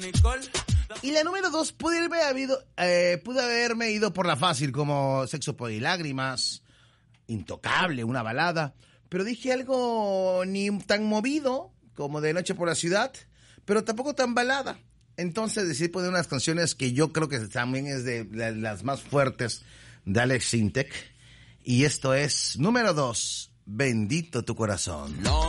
Y la número 2 pude haberme ido por la fácil, como Sexo, Poder y Lágrimas, Intocable, una balada. Pero dije algo ni tan movido como De Noche por la Ciudad, pero tampoco tan balada. Entonces decidí poner unas canciones que yo creo que también es de las más fuertes de Alex Sintek. Y esto es número 2, Bendito tu Corazón. No